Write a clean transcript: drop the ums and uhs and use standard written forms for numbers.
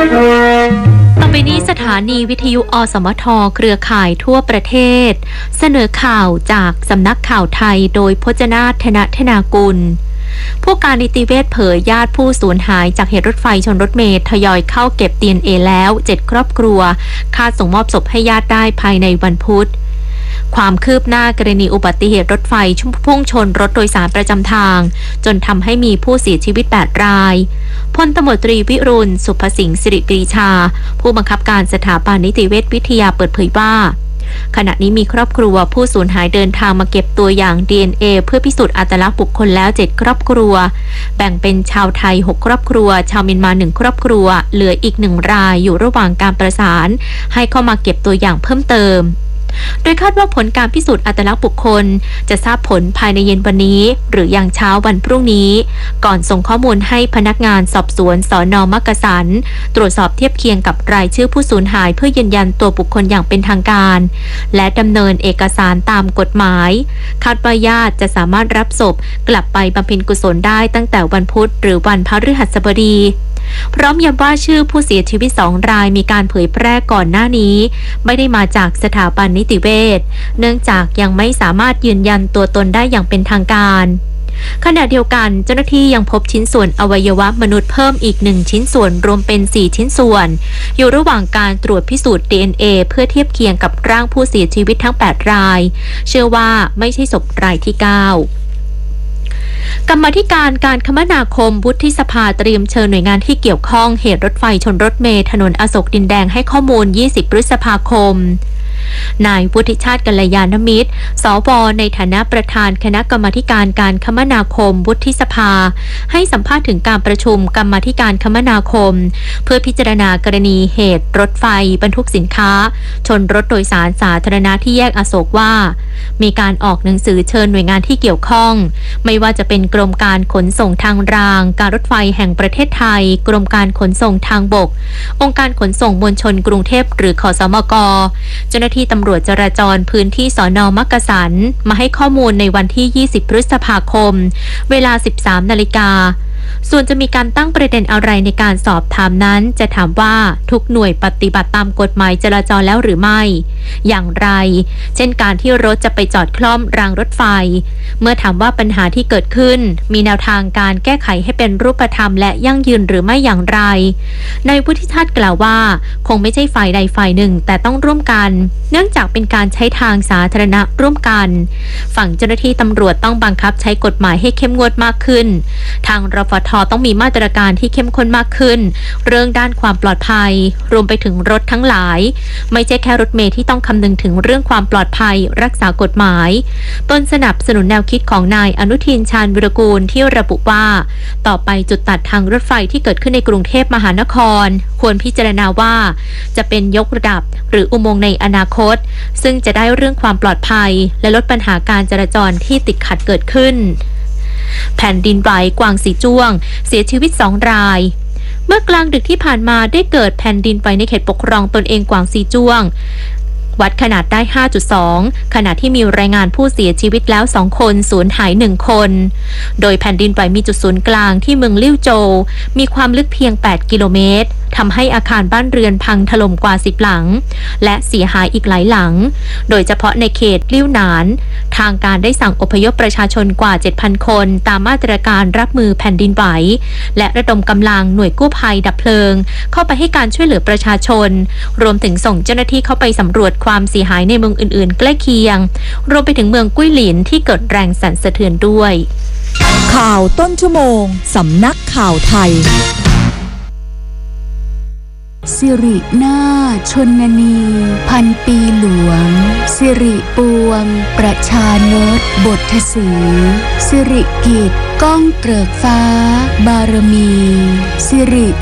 ต่อไปนี้สถานีวิทยุอสมทเครือข่ายทั่วประเทศเสนอข่าวจากสำนักข่าวไทยโดยพจนาถ ธนากุลผู้การนิติเวชเผยญาติผู้สูญหายจากเหตุรถไฟชนรถเมล์ทยอยเข้าเก็บ DNA แล้ว7ครอบครัวคาดส่งมอบศพให้ญาติได้ภายในวันพุธความคืบหน้ากรณีอุบัติเหตุรถไฟพุ่งชนรถโดยสารประจำทางจนทำให้มีผู้เสียชีวิต8รายพลตำรวจตรีวิรุณสุภสิงห์สิริปรีชาผู้บังคับการสถาบันนิติเวชวิทยาเปิดเผยว่าขณะนี้มีครอบครัวผู้สูญหายเดินทางมาเก็บตัวอย่าง DNA เพื่อพิสูจน์อัตลักษณ์บุคคลแล้ว7ครอบครัวแบ่งเป็นชาวไทย6ครอบครัวชาวเมียนมา1ครอบครัวเหลืออีก1รายอยู่ระหว่างการประสานให้เข้ามาเก็บตัวอย่างเพิ่มเติมโดยคาดว่าผลการพิสูจน์อัตลักษณ์บุคคลจะทราบผลภายในเย็นวันนี้หรือยังเช้าวันพรุ่งนี้ก่อนส่งข้อมูลให้พนักงานสอบสวนสน.มักกะสันตรวจสอบเทียบเคียงกับรายชื่อผู้สูญหายเพื่อยืนยันตัวบุคคลอย่างเป็นทางการและดำเนินเอกสารตามกฎหมายคาดว่าญาติจะสามารถรับศพกลับไปบำเพ็ญกุศลได้ตั้งแต่วันพุธหรือวันพฤหัสบดีพร้อมย้ำว่าชื่อผู้เสียชีวิต2รายมีการเผยแพร่ก่อนหน้านี้ไม่ได้มาจากสถาบันนิติเวชเนื่องจากยังไม่สามารถยืนยันตัวตนได้อย่างเป็นทางการขณะเดียวกันเจ้าหน้าที่ยังพบชิ้นส่วนอวัยวะมนุษย์เพิ่มอีก1ชิ้นส่วนรวมเป็น4ชิ้นส่วนอยู่ระหว่างการตรวจพิสูจน์ DNA เพื่อเทียบเคียงกับร่างผู้เสียชีวิตทั้ง8รายเชื่อว่าไม่ใช่ศพรายที่9กรรมาธิการการคมนาคมวุฒิสภาเตรียมเชิญหน่วยงานที่เกี่ยวข้องเหตุรถไฟชนรถเมล์ถนนอโศกดินแดงให้ข้อมูล20พฤษภาคมนายวุฒิชาติกัลยาณมิตรสว.ในฐานะประธานคณะกรรมาธิการการคมนาคมวุฒิสภาให้สัมภาษณ์ถึงการประชุมกรรมาธิการคมนาคมเพื่อพิจารณากรณีเหตุรถไฟบรรทุกสินค้าชนรถโดยสารสาธารณะที่แยกอโศกว่ามีการออกหนังสือเชิญหน่วยงานที่เกี่ยวข้องไม่ว่าจะเป็นกรมการขนส่งทางรางการรถไฟแห่งประเทศไทยกรมการขนส่งทางบกองค์การขนส่งมวลชนกรุงเทพหรือขสมก.เจ้าหน้าที่ตำรวจจราจรพื้นที่สน.มักกะสันมาให้ข้อมูลในวันที่20พฤษภาคมเวลา 13 นาฬิกาส่วนจะมีการตั้งประเด็นอะไรในการสอบถามนั้นจะถามว่าทุกหน่วยปฏิบัติตามกฎหมายจราจรแล้วหรือไม่อย่างไรเช่นการที่รถจะไปจอดคล่อมรางรถไฟเมื่อถามว่าปัญหาที่เกิดขึ้นมีแนวทางการแก้ไขให้เป็นรูปธรรมและยั่งยืนหรือไม่อย่างไรนายวุฒิชาติกล่าวว่าคงไม่ใช่ฝ่ายใดฝ่ายหนึ่งแต่ต้องร่วมกันเนื่องจากเป็นการใช้ทางสาธารณะร่วมกันฝั่งเจ้าหน้าที่ตำรวจต้องบังคับใช้กฎหมายให้เข้มงวดมากขึ้นทางรฟท.ต้องมีมาตรการที่เข้มข้นมากขึ้นเรื่องด้านความปลอดภัยรวมไปถึงรถทั้งหลายไม่ใช่แค่รถเมล์ที่ต้องคำนึงถึงเรื่องความปลอดภัยรักษากฎหมายต้นสนับสนุนแนวคิดของนายอนุทินชาญวิรากูลที่ระบุว่าต่อไปจุดตัดทางรถไฟที่เกิดขึ้นในกรุงเทพมหานครควรพิจารณาว่าจะเป็นยกระดับหรืออุโมงค์ในอนาคตซึ่งจะได้เรื่องความปลอดภัยและลดปัญหาการจราจรที่ติดขัดเกิดขึ้นแผ่นดินไหวกวางสีจ้วงเสียชีวิต2รายเมื่อกลางดึกที่ผ่านมาได้เกิดแผ่นดินไหวในเขตปกครองตนเองกวางสีจ้วงวัดขนาดได้ 5.2 ขณะที่มีรายงานผู้เสียชีวิตแล้ว2คนสูญหาย1คนโดยแผ่นดินไหวมีจุดศูนย์กลางที่เมืองลิ่วโจวมีความลึกเพียง8กิโลเมตรทำให้อาคารบ้านเรือนพังถล่มกว่า10หลังและเสียหายอีกหลายหลังโดยเฉพาะในเขตลิ่วหนานทางการได้สั่งอพยพประชาชนกว่า 7,000 คนตามมาตรการรับมือแผ่นดินไหวและระดมกำลังหน่วยกู้ภัยดับเพลิงเข้าไปให้การช่วยเหลือประชาชนรวมถึงส่งเจ้าหน้าที่เข้าไปสำรวจความเสียหายในเมืองอื่นๆใกล้เคียงรวมไปถึงเมืองกุ้ยหลินที่เกิดแรงสั่นสะเทือนด้วยข่าวต้นชั่วโมงสำนักข่าวไทยสิรินาถชนนีพันปีหลวงสิริปวงประชานตบทสีสิริกิจก้องเกริกฟ้าบารมีสิริ